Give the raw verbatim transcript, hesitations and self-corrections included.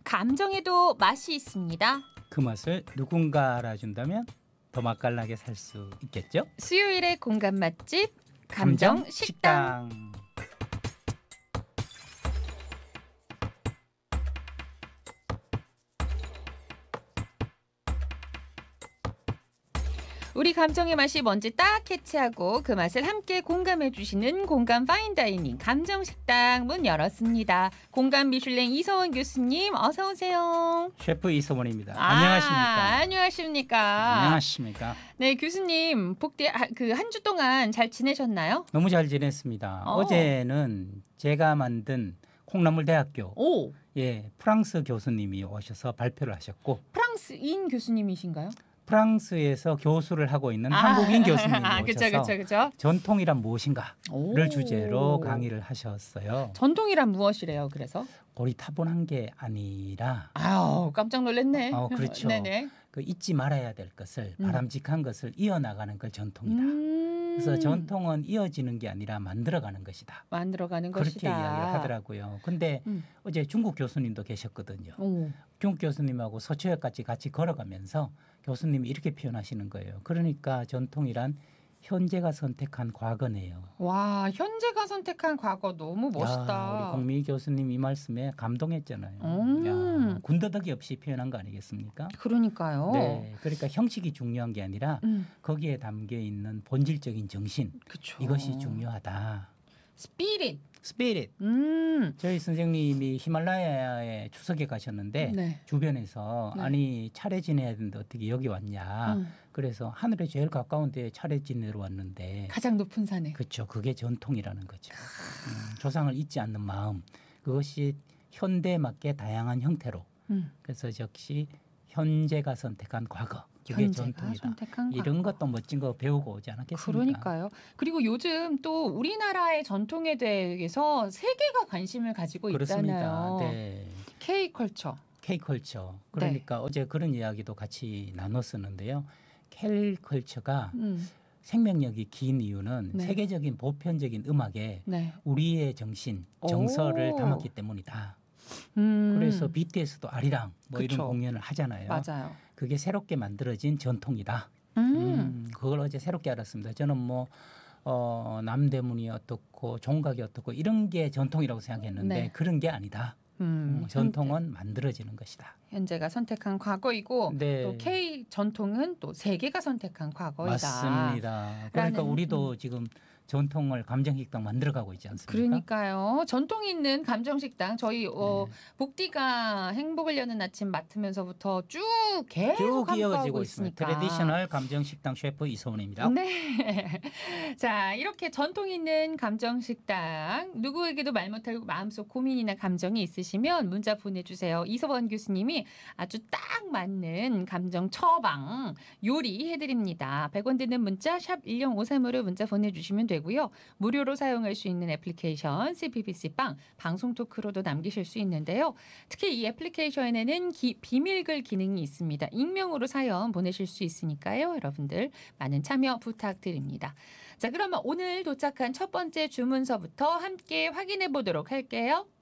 감정에도 맛이 있습니다. 그 맛을 누군가 알아준다면 더 맛깔나게 살 수 있겠죠? 수요일의 공감 맛집 감정 식당. 우리 감정의 맛이 뭔지 딱 캐치하고 그 맛을 함께 공감해 주시는 공감 파인다이닝 감정식당 문 열었습니다. 공감 미슐랭 이서원 교수님 어서 오세요. 셰프 이서원입니다. 아, 안녕하십니까? 안녕하십니까? 안녕하십니까? 네, 교수님 복디 그 한 주 동안 잘 지내셨나요? 너무 잘 지냈습니다. 어. 어제는 제가 만든 콩나물 대학교 오, 예 프랑스 교수님이 오셔서 발표를 하셨고 프랑스인 교수님이신가요? 프랑스에서 교수를 하고 있는 아, 한국인 교수님이 아, 오셔서 그쵸, 그쵸, 그쵸. 전통이란 무엇인가를 오. 주제로 강의를 하셨어요. 전통이란 무엇이래요? 그래서 고리타분한 게 아니라 아우 깜짝 놀랐네. 어, 그렇죠. 네네. 그 잊지 말아야 될 것을 음. 바람직한 것을 이어나가는 걸 전통이다. 음. 그래서 전통은 이어지는 게 아니라 만들어가는 것이다. 만들어가는 그렇게 것이다. 이야기를 하더라고요. 근데 음. 어제 중국 교수님도 계셨거든요. 오. 중국 교수님하고 서초역까지 같이 걸어가면서 교수님이 이렇게 표현하시는 거예요. 그러니까 전통이란 현재가 선택한 과거네요. 와, 현재가 선택한 과거 너무 멋있다. 야, 우리 공미 교수님 이 말씀에 감동했잖아요. 음. 야, 군더더기 없이 표현한 거 아니겠습니까? 그러니까요. 네, 그러니까 형식이 중요한 게 아니라 음. 거기에 담겨 있는 본질적인 정신 그쵸. 이것이 중요하다. 스피릿. 스피릿. 음. 저희 선생님이 히말라야에 추석에 가셨는데 네. 주변에서 네. 아니 차례 지내야 되는데 어떻게 여기 왔냐. 음. 그래서 하늘에 제일 가까운 데에 차례 지내러 왔는데 가장 높은 산에. 그렇죠. 그게 전통이라는 거죠. 음, 조상을 잊지 않는 마음. 그것이 현대에 맞게 다양한 형태로. 음. 그래서 역시 현재가 선택한 과거. 그게 현재가 전통이다. 선택한 이런 과거. 것도 멋진 거 배우고 오지 않았겠습니까? 그러니까요. 그리고 요즘 또 우리나라의 전통에 대해서 세계가 관심을 가지고 그렇습니다. 있잖아요. 네. K컬처. K컬처. 그러니까 네. 어제 그런 이야기도 같이 나눴었는데요. K컬처가 음. 생명력이 긴 이유는 네. 세계적인 보편적인 음악에 네. 우리의 정신, 정서를 오. 담았기 때문이다. 음. 그래서 비티에스도 아리랑 뭐 그쵸. 이런 공연을 하잖아요. 맞아요. 그게 새롭게 만들어진 전통이다. 음. 음, 그걸 어제 새롭게 알았습니다. 저는 뭐 어, 남대문이 어떻고 종각이 어떻고 이런 게 전통이라고 생각했는데 네. 그런 게 아니다. 음. 음, 전통은 만들어지는 것이다. 현재가 선택한 과거이고 네. 또 K 전통은 또 세계가 선택한 과거이다. 맞습니다. 그러니까 라는, 우리도 지금 전통을 감정식당 만들어가고 있지 않습니까? 그러니까요. 전통 있는 감정식당 저희 어, 네. 복디가 행복을 여는 아침 맡으면서부터 쭉 계속 쭉 이어지고 함께하고 있습니다. 있으니까. 트레디셔널 감정식당 셰프 이소은입니다. 네. 자, 이렇게 전통 있는 감정식당 누구에게도 말 못할 마음속 고민이나 감정이 있으시면 문자 보내주세요. 이서원 교수님이 아주 딱 맞는 감정 처방 요리 해드립니다. 백 원 드는 문자 샵 일공오삼으로 문자 보내주시면 되고요. 무료로 사용할 수 있는 애플리케이션 씨피비씨 빵 방송 토크로도 남기실 수 있는데요. 특히 이 애플리케이션에는 기, 비밀글 기능이 있습니다. 익명으로 사연 보내실 수 있으니까요. 여러분들 많은 참여 부탁드립니다. 자, 그러면 오늘 도착한 첫 번째 주문서부터 함께 확인해 보도록 할게요.